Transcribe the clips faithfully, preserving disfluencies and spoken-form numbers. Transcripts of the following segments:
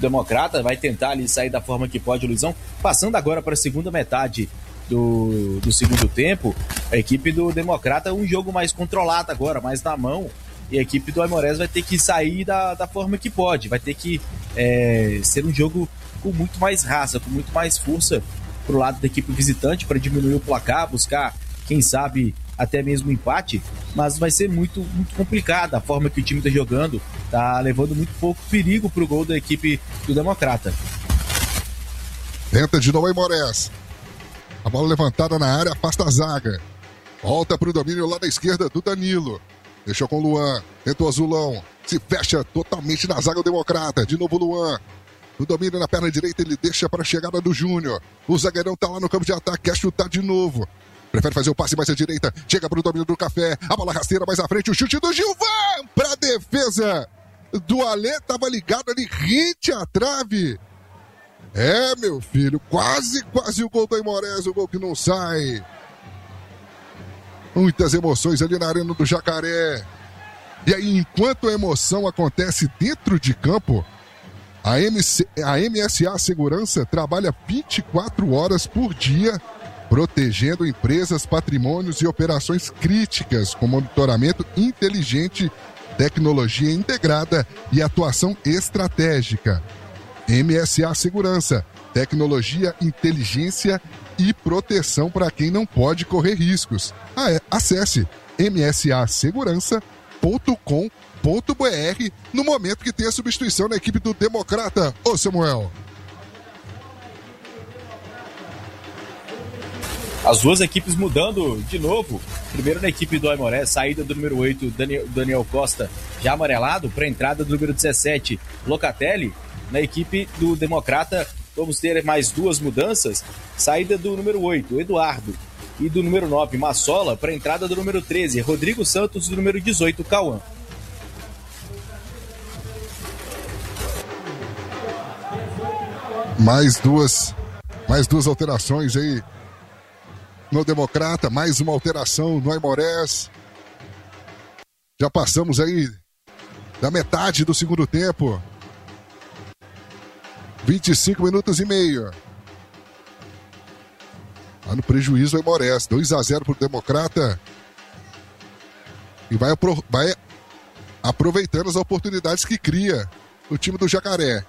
Democrata vai tentar ali sair da forma que pode, o Luizão. Passando agora para a segunda metade do, do segundo tempo, a equipe do Democrata um jogo mais controlado agora, mais na mão, e a equipe do Aimorés vai ter que sair da, da forma que pode, vai ter que é, ser um jogo com muito mais raça, com muito mais força pro lado da equipe visitante para diminuir o placar, buscar, quem sabe, até mesmo um empate, mas vai ser muito, muito complicado a forma que o time está jogando, tá levando muito pouco perigo pro gol da equipe do Democrata. Tenta de novo Aimorés. A bola levantada na área, afasta a zaga. Volta pro domínio lá da esquerda do Danilo. Deixou com o Luan. Tenta o Azulão. Se fecha totalmente na zaga do Democrata. De novo o Luan. O domínio na perna direita, ele deixa para a chegada do Júnior. O zagueirão tá lá no campo de ataque, quer chutar de novo. Prefere fazer o passe mais à direita. Chega para o domínio do Café. A bola rasteira mais à frente. O chute do Gilvan para a defesa do Alê. Tava ligado ali, rente à trave. É, meu filho, quase, quase o gol do Aimorés, o gol que não sai. Muitas emoções ali na arena do Jacaré. E aí, enquanto a emoção acontece dentro de campo, a, M C, a M S A Segurança trabalha vinte e quatro horas por dia, protegendo empresas, patrimônios e operações críticas com monitoramento inteligente, tecnologia integrada e atuação estratégica. M S A Segurança, tecnologia, inteligência e proteção para quem não pode correr riscos. Ah, é. Acesse m s a segurança ponto com ponto b r no momento que tem a substituição na equipe do Democrata. Ô Samuel. As duas equipes mudando de novo. Primeiro na equipe do Aimorés, saída do número oito, Daniel, Daniel Costa, já amarelado, para a entrada do número dezessete, Locatelli. Na equipe do Democrata, vamos ter mais duas mudanças. Saída do número oito, Eduardo, e do número nove, Massola, para a entrada do número treze, Rodrigo Santos, e do número dezoito, Cauã. Mais duas, mais duas alterações aí no Democrata, mais uma alteração no Aimorés. Já passamos aí da metade do segundo tempo. vinte e cinco minutos e meio. Lá no prejuízo o Aimorés. dois a zero pro Democrata. E vai, apro- vai aproveitando as oportunidades que cria o time do Jacaré.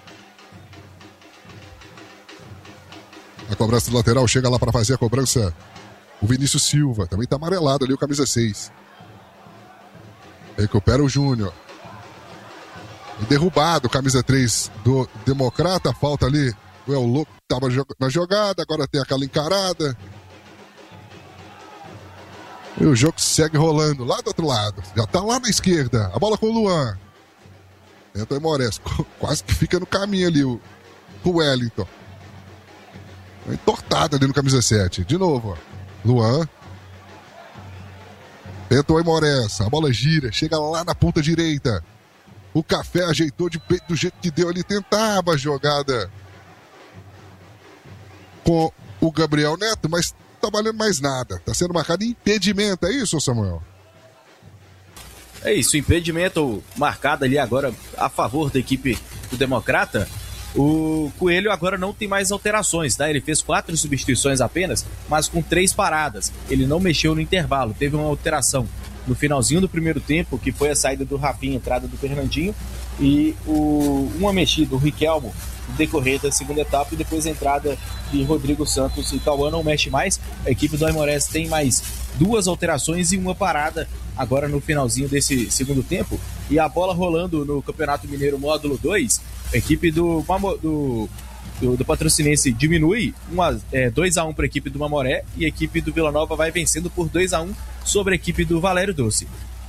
A cobrança do lateral chega lá para fazer a cobrança. O Vinícius Silva. Também tá amarelado ali o camisa seis. Recupera o Júnior. Derrubado, camisa três do Democrata. Falta ali o El Louco, estava na jogada. Agora tem aquela encarada. E o jogo segue rolando lá do outro lado. Já tá lá na esquerda. A bola com o Luan. Tenta o Aimorés. Quase que fica no caminho ali o, o Wellington. Entortada ali no camisa sete. De novo, ó. Luan. Tenta o Aimorés. A bola gira. Chega lá na ponta direita. O Café ajeitou de peito do jeito que deu ali. Tentava a jogada com o Gabriel Neto, mas tá valendo mais nada. Tá sendo marcado impedimento. É isso, Samuel? É isso, impedimento marcado ali agora a favor da equipe do Democrata. O Coelho agora não tem mais alterações, tá? Ele fez quatro substituições apenas, mas com três paradas. Ele não mexeu no intervalo. Teve uma alteração no finalzinho do primeiro tempo, que foi a saída do Rafinha, entrada do Fernandinho, e o, uma mexida, o Riquelmo, no decorrer da segunda etapa, e depois a entrada de Rodrigo Santos. E Cauã não mexe mais. A equipe do Aimorés tem mais duas alterações e uma parada agora no finalzinho desse segundo tempo. E a bola rolando no Campeonato Mineiro Módulo dois, a equipe do, do, do, do Patrocinense diminui é, dois a um para a equipe do Mamoré, e a equipe do Vila Nova vai vencendo por dois a um sobre a equipe do Valério Doce.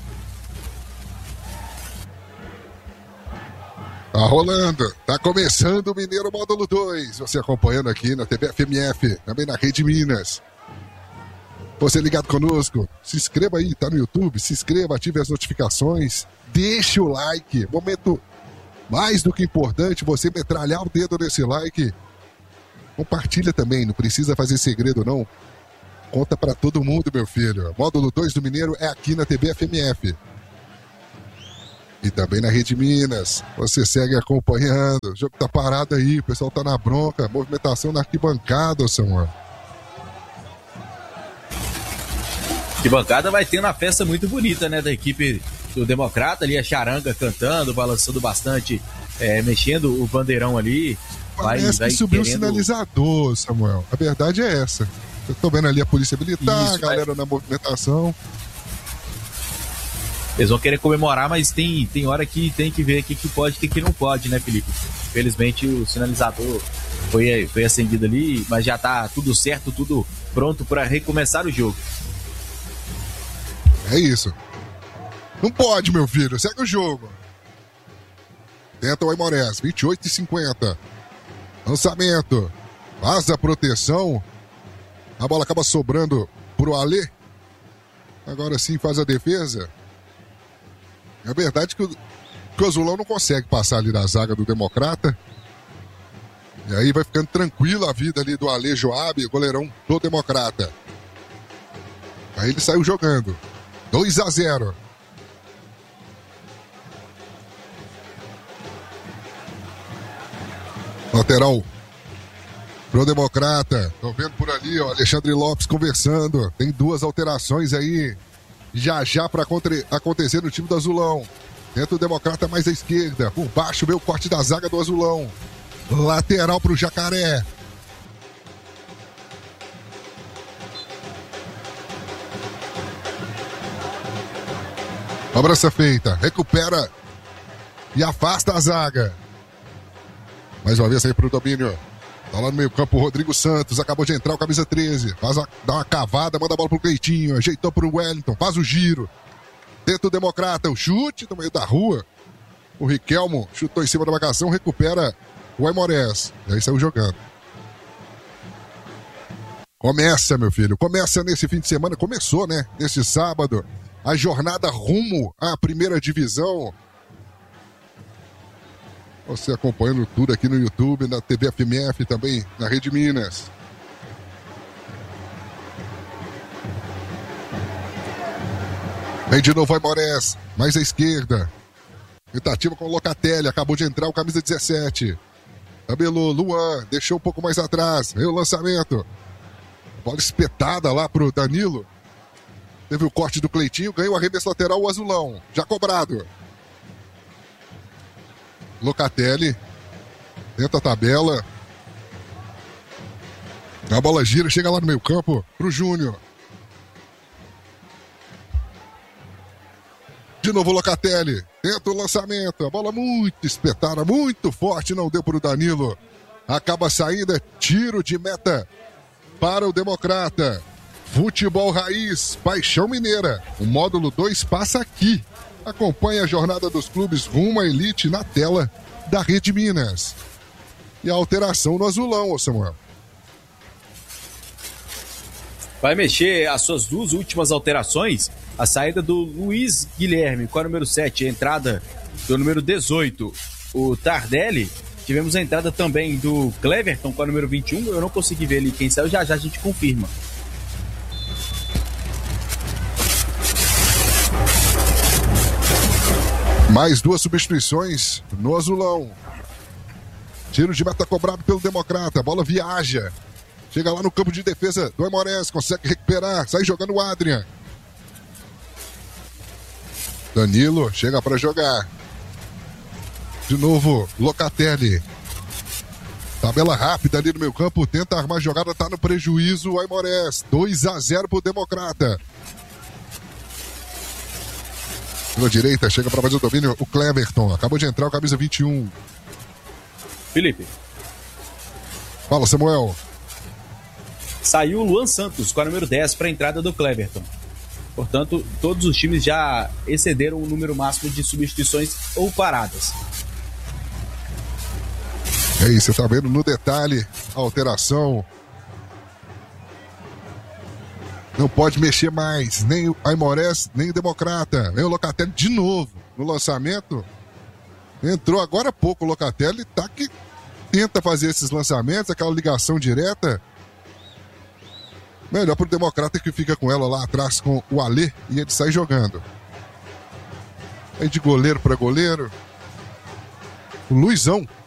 Tá rolando, tá começando o Mineiro Módulo dois. Você acompanhando aqui na T V F M F, também na Rede Minas. Você ligado conosco, se inscreva aí, tá no YouTube, se inscreva, ative as notificações, deixe o like. Momento mais do que importante, você metralhar o dedo nesse like. Compartilha também, não precisa fazer segredo não. Conta pra todo mundo, meu filho. Módulo dois do Mineiro é aqui na T V F M F. E também na Rede Minas. Você segue acompanhando. O jogo tá parado aí, o pessoal tá na bronca. Movimentação na arquibancada, Samuel. Arquibancada vai ter uma festa muito bonita, né? Da equipe do Democrata ali, a charanga cantando, balançando bastante, é, mexendo o bandeirão ali. Vai, Parece vai que subiu querendo... o sinalizador, Samuel. A verdade é essa. Eu tô vendo ali a polícia militar, Isso, a galera vai... na movimentação. Eles vão querer comemorar, mas tem, tem hora que tem que ver o que, que pode e o que, que não pode, né, Felipe? Infelizmente o sinalizador foi, foi acendido ali, mas já tá tudo certo, tudo pronto para recomeçar o jogo. É isso. Não pode, meu filho. Segue o jogo. Tenta o Aimorés. vinte e oito e cinquenta. Lançamento. Faz a proteção. A bola acaba sobrando pro Alê. Agora sim faz a defesa. É verdade que o, que o Azulão não consegue passar ali na zaga do Democrata. E aí vai ficando tranquila a vida ali do Alê Joab, goleirão do Democrata. Aí ele saiu jogando. dois a zero. Lateral pro Democrata. Tô vendo por ali, ó, Alexandre Lopes conversando. Tem duas alterações aí. Já já para acontecer no time do Azulão. Tenta o Democrata mais à esquerda. Por baixo veio o corte da zaga do Azulão. Lateral pro Jacaré. Cobrança feita. Recupera e afasta a zaga. Mais uma vez aí pro domínio. Tá lá no meio campo o Rodrigo Santos. Acabou de entrar o camisa treze. Faz a, dá uma cavada, manda a bola pro Cleitinho. Ajeitou pro Wellington. Faz o giro. Tenta o Democrata. O chute no meio da rua. O Riquelmo chutou em cima da marcação. Recupera o Aimorés. E aí saiu jogando. Começa, meu filho. Começa nesse fim de semana. Começou, né? Nesse sábado. A jornada rumo à primeira divisão. Você acompanhando tudo aqui no YouTube, na T V F M F, também na Rede Minas. Vem de novo Aimorés, mais à esquerda. Tentativa com o Locatelli, acabou de entrar o camisa dezessete. Tabelou, Luan, deixou um pouco mais atrás. Veio o lançamento. Bola espetada lá pro Danilo. Teve o corte do Cleitinho, ganhou o arremesso lateral, o Azulão. Já cobrado. Locatelli. Tenta a tabela. A bola gira, chega lá no meio campo pro Júnior. De novo o Locatelli. Tenta o lançamento. A bola muito espetada, muito forte, não deu pro Danilo. Acaba saindo, é tiro de meta para o Democrata. Futebol Raiz, Paixão Mineira. O módulo dois passa aqui. Acompanhe a jornada dos clubes rumo à elite na tela da Rede Minas. E a alteração no Azulão, ô Samuel. Vai mexer as suas duas últimas alterações. A saída do Luiz Guilherme com a número sete, a entrada do número dezoito, o Tardelli. Tivemos a entrada também do Cleverton com a número vinte e um. Eu não consegui ver ali quem saiu, já já a gente confirma. Mais duas substituições no Azulão. Tiro de meta cobrado pelo Democrata. A bola viaja. Chega lá no campo de defesa do Aimorés. Consegue recuperar. Sai jogando o Adrian. Danilo chega para jogar. De novo, Locatelli. Tabela rápida ali no meio campo. Tenta armar a jogada. Tá no prejuízo o Aimorés. dois a zero pro Democrata. Pela direita, chega para fazer o domínio o Cleverton. Acabou de entrar o camisa vinte e um. Felipe. Fala, Samuel. Saiu o Luan Santos com a número dez para a entrada do Cleverton. Portanto, todos os times já excederam o número máximo de substituições ou paradas. É isso, você tá vendo no detalhe a alteração. Não pode mexer mais, nem o Aimorés, nem o Democrata. Vem o Locatelli de novo no lançamento. Entrou agora há pouco o Locatelli, tá que tenta fazer esses lançamentos, aquela ligação direta. Melhor pro Democrata que fica com ela lá atrás com o Alê e ele sai jogando. Aí de goleiro para goleiro. O Luizão